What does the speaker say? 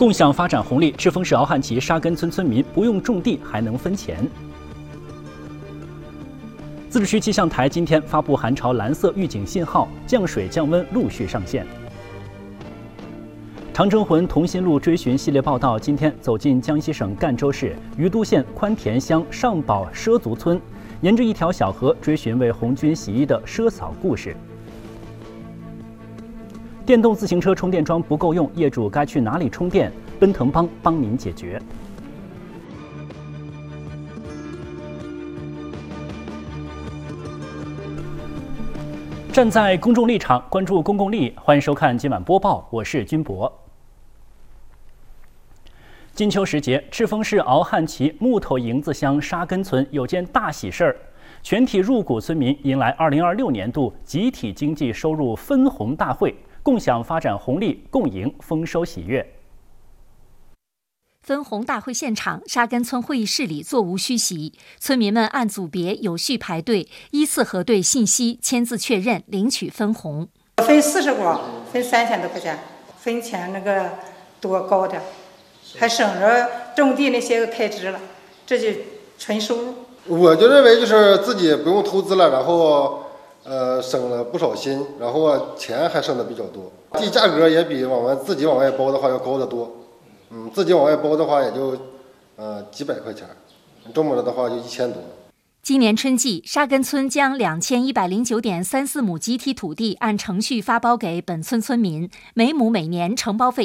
共享发展红利，赤峰市敖汉旗沙根村村民不用种地还能分钱。自治区气象台今天发布寒潮蓝色预警信号，降水降温陆续上线。长征魂同心路追寻系列报道今天走进江西省赣州市于都县宽田乡上堡畲族村，沿着一条小河追寻为红军洗衣的畲嫂故事。电动自行车充电桩不够用，业主该去哪里充电？奔腾帮您解决。站在公众立场，关注公共利益，欢迎收看今晚播报，我是君博。金秋时节，赤峰市敖汉旗木头营子乡沙根村有件大喜事儿，全体入股村民迎来2026年度集体经济收入分红大会，共享发展红利，共赢丰收喜悦。 分红大会现场，沙根村会议室里座无虚席，村民们按组别有序排队，依次核对信息，签字确认，领取分红。 分40股，分3000多块钱，分钱那个多高点，还省着种地那些个开支了，这就纯收入。 我就认为就是自己不用投资了，然后省了不少心，然后钱还剩的比较多，地价格也比自己往外包的话要高得多。自己往外包的话也就几百块钱，种不了的话就1000多。 今年春季，沙根村将2109.34亩集体土地按程序发包给本村村民，每亩每年承包费